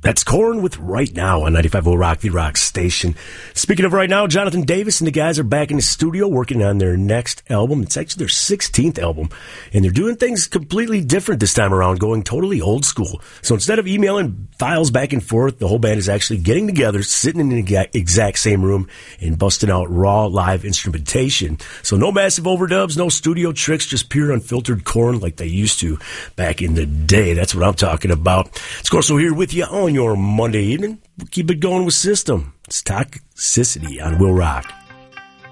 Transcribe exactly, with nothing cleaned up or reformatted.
That's Korn with Right Now on ninety-five point oh Rock, the Rock station. Speaking of Right Now, Jonathan Davis and the guys are back in the studio working on their next album. It's actually their sixteenth album, and they're doing things completely different this time around, going totally old school. So instead of emailing files back and forth, the whole band is actually getting together, sitting in the exact same room, and busting out raw live instrumentation. So no massive overdubs, no studio tricks, just pure unfiltered Korn like they used to back in the day. That's what I'm talking about. It's Corso here with you on your Monday evening. We'll keep it going with System. It's Toxicity on Will Rock.